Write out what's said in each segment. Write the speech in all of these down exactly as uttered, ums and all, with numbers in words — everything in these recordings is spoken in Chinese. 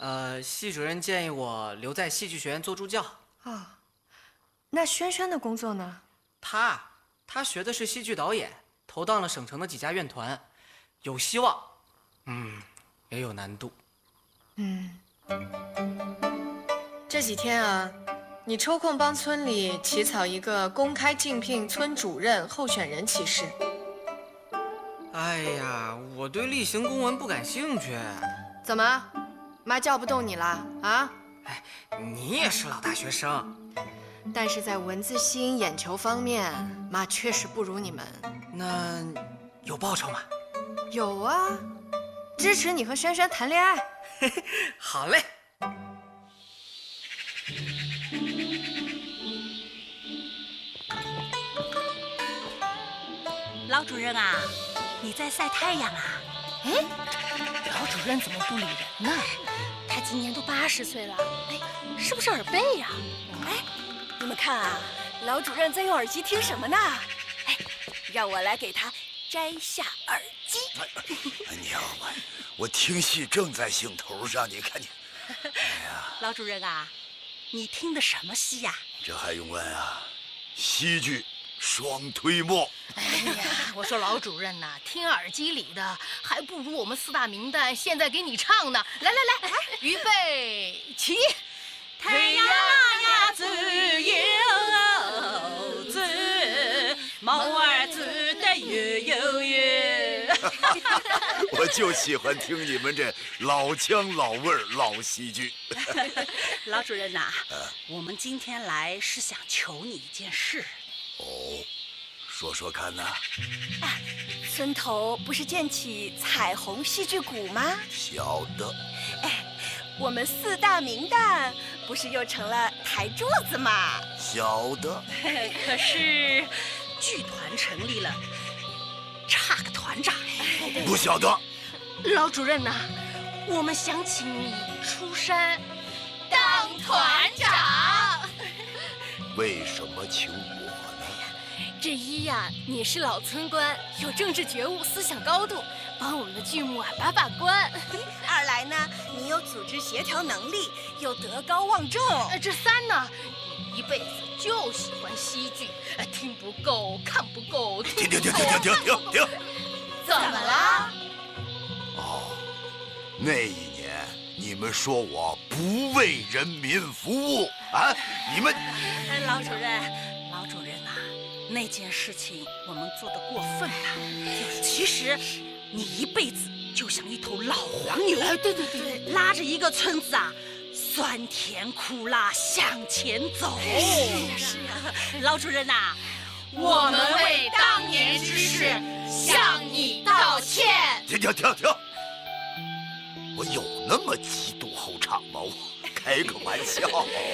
呃，系主任建议我留在戏剧学院做助教。 哦，那轩轩的工作呢？ 他他学的是戏剧导演，投到了省城的几家院团，有希望，嗯，也有难度。 嗯，这几天啊，你抽空帮村里起草一个公开竞聘村主任候选人启事。 哎呀，我对例行公文不感兴趣。 怎么，妈叫不动你了啊？ 哎，你也是老大学生， 但是在文字吸引眼球方面，妈确实不如你们。 那有报酬吗？ 有啊，支持你和轩轩谈恋爱。 好嘞。 老主任啊，你在晒太阳啊？ 哎，老主任怎么不理人呢？他今年都八十岁了，哎，是不是耳背呀？ 哎，你们看啊，老主任在用耳机听什么呢？哎，让我来给他摘下耳机。 哎娘们，我听戏正在兴头上，你看你。哎呀， 老主任啊，你听的什么戏呀？ 这还用问啊？戏剧。双推磨。 哎呀，我说老主任呐，听耳机里的还不如我们四大名旦现在给你唱呢。来来来，预备起！ 太阳呀自由自，毛儿自得悠悠悠。 我就喜欢听你们这老腔老味儿老戏剧。 老主任呐、啊，我们今天来是想求你一件事。 哦，说说看呐。 哎，村头不是建起彩虹戏剧谷吗？ 晓得。 哎，我们四大名旦不是又成了台柱子吗？ 晓得。 可是剧团成立了，差个团长。 不晓得。 老主任呐、啊，我们想请你出山当团长。 为什么请我？ 这一呀，你是老村官，有政治觉悟，思想高度，帮我们的剧目啊把把关。 二来呢，你有组织协调能力，又德高望重。 呃，这三呢，你一辈子就喜欢戏剧，呃，听不够，看不够， 停停停停停停停停！ 怎么了？ 哦，那一年你们说我不为人民服务啊？你们， 老主任。老主任呐、啊，那件事情我们做得过分了。其实，你一辈子就像一头老黄牛， 哎，对对对， 拉着一个村子啊，酸甜苦辣向前走。 是呀是呀， 老主任呐、啊， 我们为当年之事向你道歉。 停停停停！我有那么极度后场吗？我开个玩笑。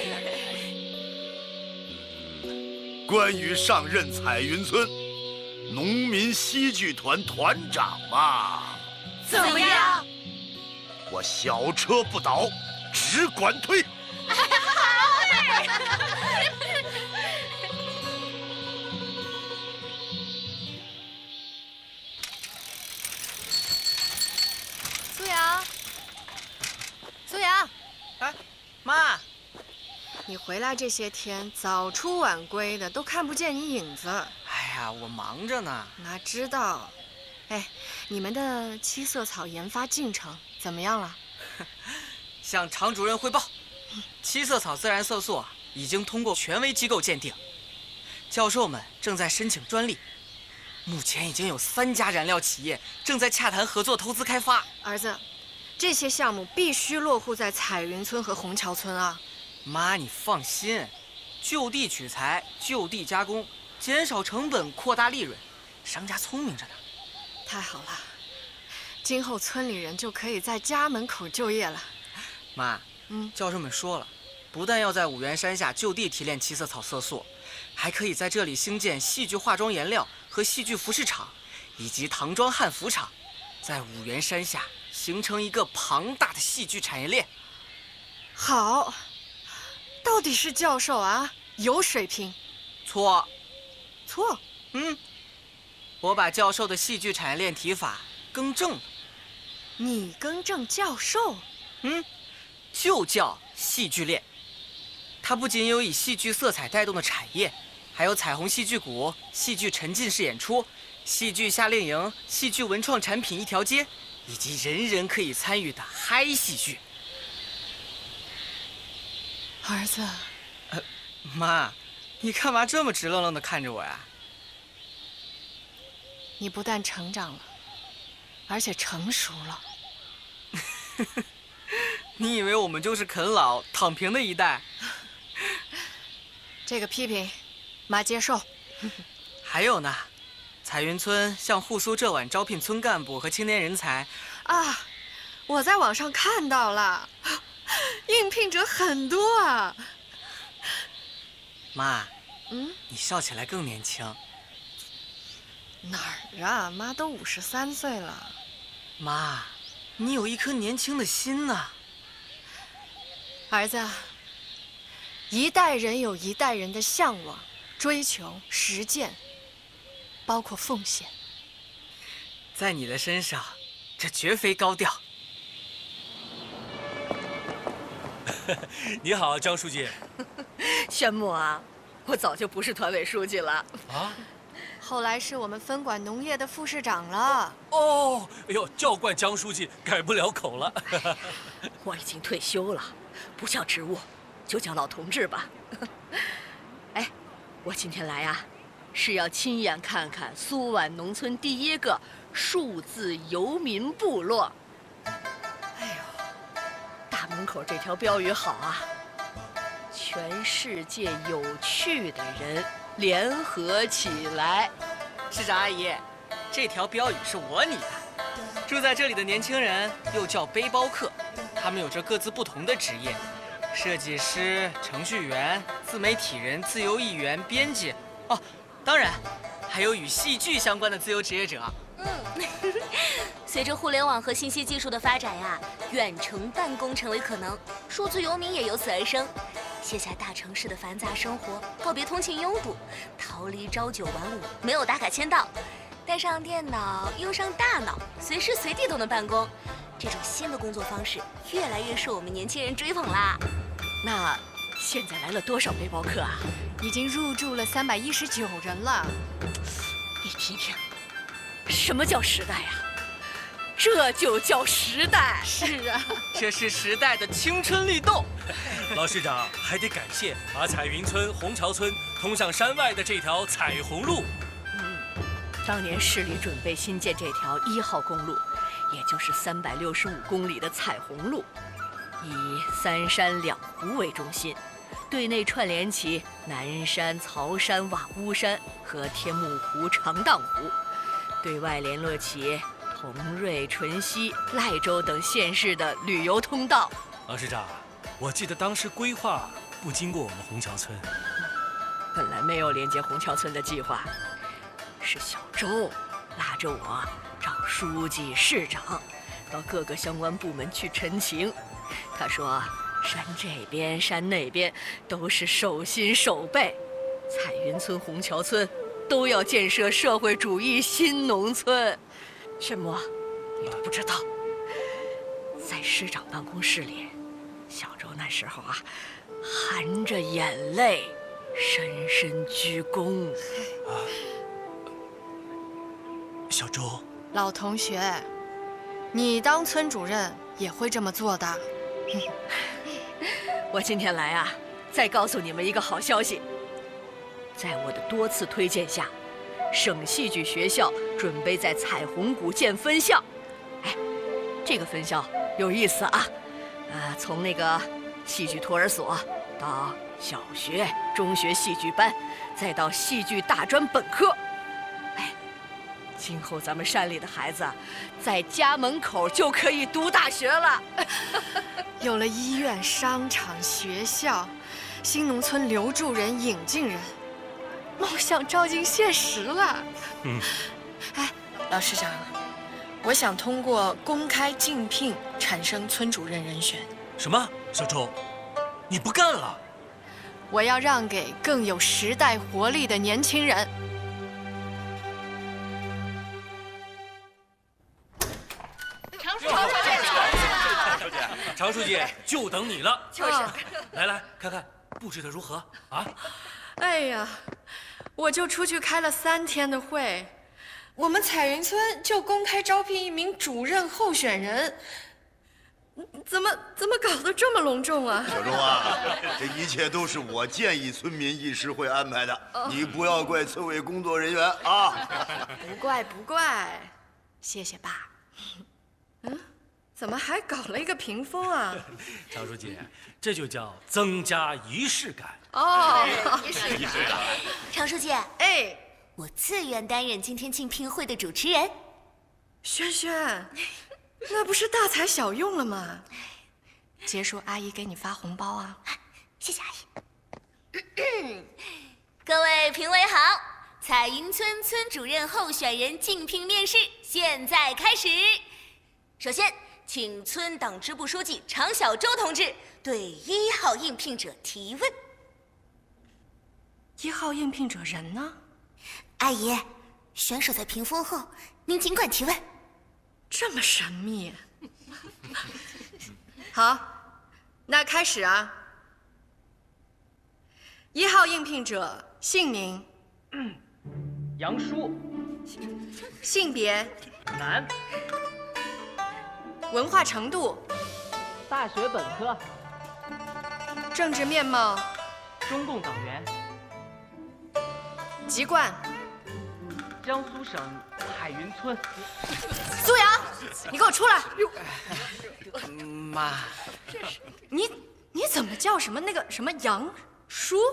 关于上任彩云村农民戏剧团团长嘛， 怎么样？ 我小车不倒，只管推。 苏阳，苏阳， 哎，妈。 你回来这些天早出晚归的，都看不见你影子。 哎呀，我忙着呢。 哪知道？哎，你们的七色草研发进程怎么样了？ 向常主任汇报，七色草自然色素啊已经通过权威机构鉴定，教授们正在申请专利，目前已经有三家燃料企业正在洽谈合作投资开发。 儿子，这些项目必须落户在彩云村和虹桥村啊。 妈，你放心，就地取材，就地加工，减少成本，扩大利润，商家聪明着呢。 太好了，今后村里人就可以在家门口就业了。 妈， 嗯， 教授们说了，不但要在五原山下就地提炼七色草色素，还可以在这里兴建戏剧化妆颜料和戏剧服饰厂，以及唐装汉服厂，在五原山下形成一个庞大的戏剧产业链。 好。到底是教授啊，有水平。 错， 错。 嗯，我把教授的戏剧产业链提法更正了。 你更正教授？ 嗯， 就叫戏剧链。它不仅有以戏剧色彩带动的产业，还有彩虹戏剧谷、戏剧沉浸式演出、戏剧夏令营、戏剧文创产品一条街，以及人人可以参与的嗨戏剧。 儿子， 呃，妈，你干嘛这么直愣愣地看着我呀？ 你不但成长了，而且成熟了。 你以为我们就是啃老躺平的一代？ 这个批评，妈接受。 还有呢，彩云村向沪苏浙皖招聘村干部和青年人才。 啊，我在网上看到了，应聘者很多啊。 妈， 嗯， 你笑起来更年轻。 哪儿啊？妈都五十三岁了。 妈，你有一颗年轻的心呐。 儿子，一代人有一代人的向往、追求、实践，包括奉献。 在你的身上，这绝非高调。 你好，张书记。 玄木啊，我早就不是团委书记了啊。 后来是我们分管农业的副市长了。 哦，哎呦，叫惯张书记改不了口了。 我已经退休了，不叫职务，就叫老同志吧。哎，我今天来呀，是要亲眼看看苏皖农村第一个数字游民部落。哎呦，大门口这条标语好啊，全世界有趣的人联合起来。 市长阿姨，这条标语是我拟的。住在这里的年轻人又叫背包客，他们有着各自不同的职业：设计师、程序员、自媒体人、自由译员、编辑。哦，当然，还有与戏剧相关的自由职业者。 嗯，随着互联网和信息技术的发展呀，远程办公成为可能，数字游民也由此而生。卸下大城市的繁杂生活，告别通勤拥堵，逃离朝九晚五，没有打卡签到，带上电脑，用上大脑，随时随地都能办公。这种新的工作方式越来越受我们年轻人追捧啦。 那现在来了多少背包客啊？ 已经入住了三百一十九人了。 你听听，什么叫时代呀？这就叫时代。 是啊， 这是时代的青春律动。 老市长还得感谢把彩云村、虹桥村通向山外的这条彩虹路。 嗯，当年市里准备新建这条一号公路，也就是三百六十五公里的彩虹路，以三山两湖为中心，对内串联起南山、曹山、瓦屋山和天目湖、长荡湖，对外联络起同瑞、淳溪、赖州等县市的旅游通道。 老市长，我记得当时规划不经过我们虹桥村。 本来没有连接虹桥村的计划，是小周拉着我找书记、市长到各个相关部门去陈情。他说山这边山那边都是手心手背，彩云村、虹桥村都要建设社会主义新农村。什么你都不知道？在市长办公室里，小周那时候啊，含着眼泪，深深鞠躬。 啊，小周， 老同学，你当村主任也会这么做的。 我今天来啊，再告诉你们一个好消息。在我的多次推荐下，省戏剧学校准备在彩虹谷建分校。哎，这个分校有意思啊！呃，从那个戏剧托儿所到小学、中学戏剧班，再到戏剧大专本科。哎，今后咱们山里的孩子，在家门口就可以读大学了。 有了医院、商场、学校，新农村留住人、引进人，梦想照进现实了。 嗯， 哎，老市长，我想通过公开竞聘产生村主任人选。 什么？小周，你不干了？ 我要让给更有时代活力的年轻人。 常书记，常书记， 常常书记就等你了。 就是。 来来看看布置的如何啊？ 哎呀，我就出去开了三天的会，我们彩云村就公开招聘一名主任候选人，怎么怎么搞得这么隆重啊？ 小钟啊，这一切都是我建议村民议事会安排的，你不要怪村委工作人员啊。 不怪不怪，谢谢爸。嗯，怎么还搞了一个屏风啊？ 常书记，这就叫增加仪式感。 哦，仪式感。 常书记， 哎， 我自愿担任今天竞聘会的主持人。 轩轩，那不是大材小用了吗？结束阿姨给你发红包啊。 谢谢阿姨。各位评委好，彩云村村主任候选人竞聘面试现在开始。首先，请村党支部书记常小周同志对一号应聘者提问。 一号应聘者人呢？ 阿姨，选手在屏风后，您尽管提问。 这么神秘。好，那开始啊。一号应聘者姓名： 嗯、杨叔， 性别： 男， 文化程度： 大学本科， 政治面貌： 中共党员， 籍贯： 江苏省海云村。 苏阳，你给我出来！ 妈， 你你怎么叫什么那个什么杨叔？